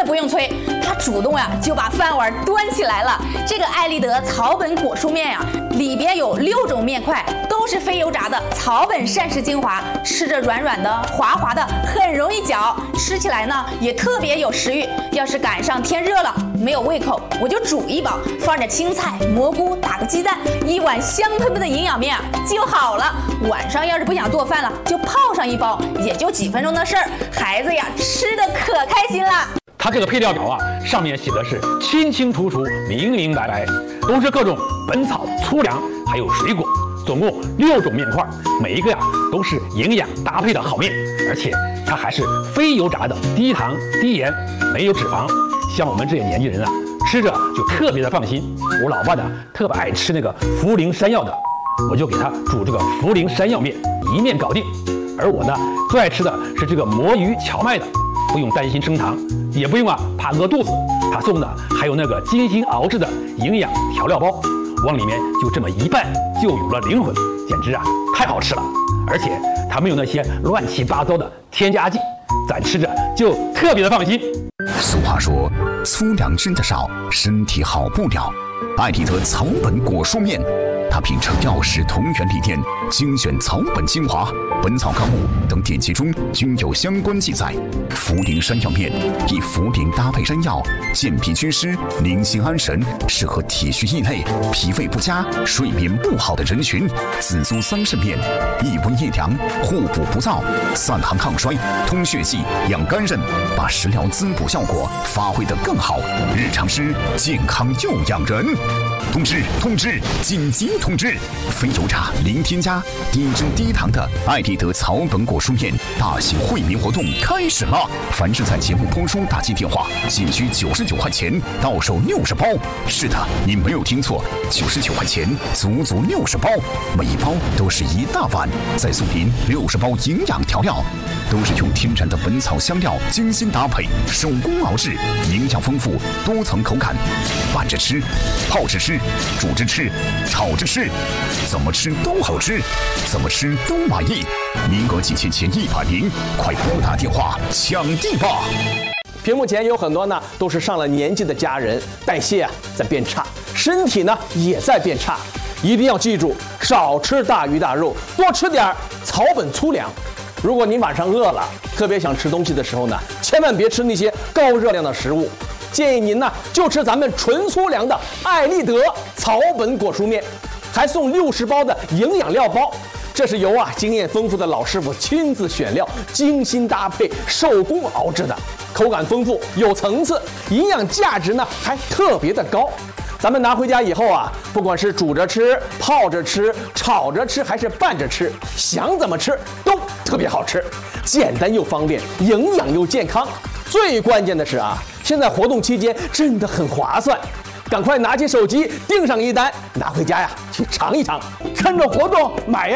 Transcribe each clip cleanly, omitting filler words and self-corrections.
不用催，他主动呀就把饭碗端起来了。这个爱立德草本果蔬面呀，里边有6种面块，都是非油炸的草本膳食精华，吃着软软的、滑滑的，很容易嚼，吃起来呢也特别有食欲。要是赶上天热了，没有胃口，我就煮一包，放着青菜、蘑菇，打个鸡蛋，一碗香喷喷的营养面就好了。晚上要是不想做饭了，就泡上一包，也就几分钟的事儿，孩子呀吃的可开心了。 它这个配料表啊，上面写的是清清楚楚、明明白白，都是各种本草、粗粮还有水果，总共6种面块，每一个呀都是营养搭配的好面，而且它还是非油炸的，低糖、低盐，没有脂肪。像我们这些年轻人啊，吃着就特别的放心。我老爸呢特别爱吃那个茯苓山药的，我就给他煮这个茯苓山药面，一面搞定。而我呢最爱吃的是这个魔芋荞麦的，不用担心升糖，也不用怕饿肚子。他送的还有那个精心熬制的营养调料包，往里面就这么一拌，就有了灵魂，简直太好吃了。而且它没有那些乱七八糟的添加剂，咱吃着就特别的放心。 俗话说，粗粮吃得少，身体好不了。爱立德草本果蔬面，它秉承药食同源理念，精选草本精华、本草纲目等典籍中均有相关记载。茯苓山药面以茯苓搭配山药，健脾祛湿、宁心安神，适合体虚易累、脾胃不佳、睡眠不好的人群。紫苏桑葚面益温益凉、护补不燥、散寒抗衰、通血气、养肝肾，把食疗滋补效果发挥得更好。日常吃，健康又养人。通知！紧急通知！非油炸、零添加、低脂低糖的爱立德草本果蔬面大型惠民活动开始了！凡是在节目播出打进电话，仅需99块钱，到手60包。是的，你没有听错，99块钱，足足60包，每一包都是一大碗，再送您60包营养调料，都是用天然的本草香料精心搭配，手工熬制，营养丰富，多层口感，拌着吃，泡着吃，煮着吃，炒着吃，怎么吃都好吃，怎么吃都满意。名额仅限前100名，快拨打电话抢地吧！ 屏幕前有很多呢，都是上了年纪的家人，代谢在变差，身体呢也在变差。一定要记住，少吃大鱼大肉，多吃点草本粗粮。如果您晚上饿了，特别想吃东西的时候呢，千万别吃那些高热量的食物。建议您呢就吃咱们纯粗粮的爱立德草本果蔬面，还送60包的营养料包。这是由经验丰富的老师傅亲自选料，精心搭配，手工熬制的，口感丰富，有层次，营养价值呢还特别的高。咱们拿回家以后不管是煮着吃、泡着吃、炒着吃，还是拌着吃，想怎么吃都特别好吃，简单又方便，营养又健康。最关键的是现在活动期间真的很划算，赶快拿起手机订上一单，拿回家去尝一尝。 趁着活动买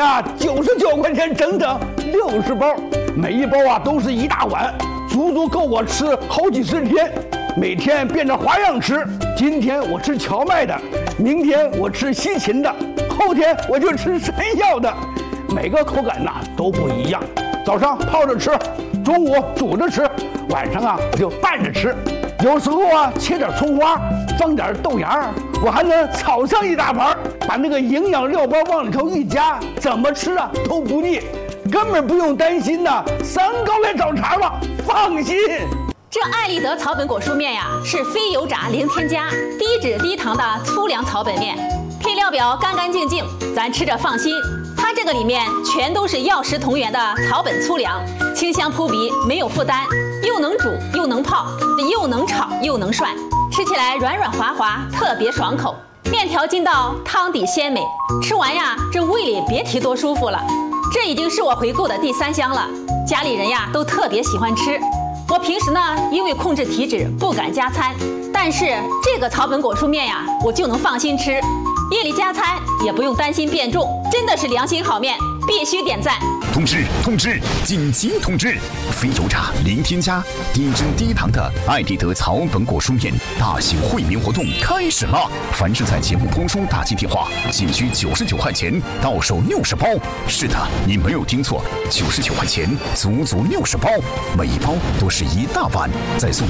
99块钱整整60包，每一包都是一大碗，足足够我吃好几十天。每天变着花样吃，今天我吃荞麦的，明天我吃西芹的，后天我就吃山药的，每个口感都不一样。早上泡着吃，中午煮着吃，晚上我就拌着吃。有时候切点葱花，放点豆芽，我还能炒上一大盘，把那个营养料包往里头一加，怎么吃都不腻，根本不用担心三高来找茬了，放心。 这爱立德草本果蔬面是非油炸、零添加、低脂低糖的粗粮草本面，配料表干干净净，咱吃着放心。它这个里面全都是药食同源的草本粗粮，清香扑鼻，没有负担，又能煮又能泡，又能炒又能涮，吃起来软软滑滑，特别爽口。面条筋道，汤底鲜美，吃完这胃里别提多舒服了。这已经是我回购的第3箱了，家里人都特别喜欢吃。我平时呢，因为控制体脂不敢加餐，但是这个草本果蔬面我就能放心吃，夜里加餐也不用担心变重，真的是良心好面，必须点赞。 通知！紧急通知！非油炸、零添加、低脂低糖的爱立德草本果蔬面大型惠民活动开始了！凡是在节目播出打进电话，仅需99块钱，到手60包。是的，你没有听错，99块钱，足足60包，每一包都是一大碗，再送